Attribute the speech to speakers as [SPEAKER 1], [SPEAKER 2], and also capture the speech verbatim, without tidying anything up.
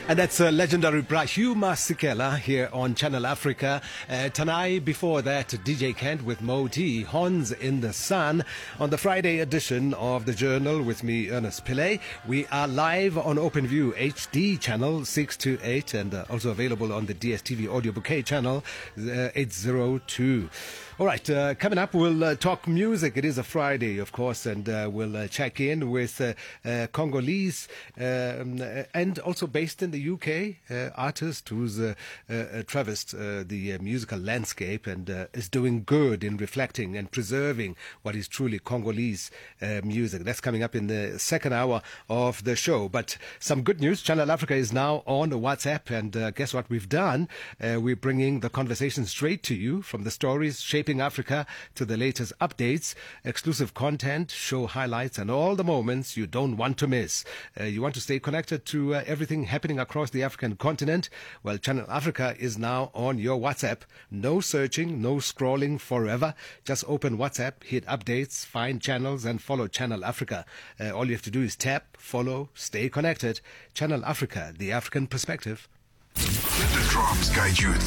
[SPEAKER 1] And that's uh, legendary Brahyou Masekela here on Channel Africa. Uh, Tanai, before that, D J Kent with Mo D, Horns in the Sun. On the Friday edition of The Journal with me, Ernest Pillay. We are live on OpenView H D channel six two eight and uh, also available on the D S T V Audio Bouquet channel uh, eight oh two. All right, uh, coming up, we'll uh, talk music. It is a Friday, of course, and uh, we'll uh, check in with uh, uh, Congolese um, uh, and also based in the U K uh, artist who's uh, uh, traversed uh, the uh, musical landscape and uh, is doing good in reflecting and preserving what is truly Congolese uh, music. That's coming up in the second hour of the show. But some good news. Channel Africa is now on WhatsApp, and uh, guess what we've done? Uh, we're bringing the conversation straight to you, from the stories shaping Africa to the latest updates, exclusive content, show highlights, and all the moments you don't want to miss. Uh, you want to stay connected to uh, everything happening across the African continent? Well, Channel Africa is now on your WhatsApp. No searching, no scrolling forever. Just open WhatsApp, hit updates, find channels, and follow Channel Africa. Uh, all you have to do is tap, follow, stay connected. Channel Africa, the African perspective.
[SPEAKER 2] Let the drums guide you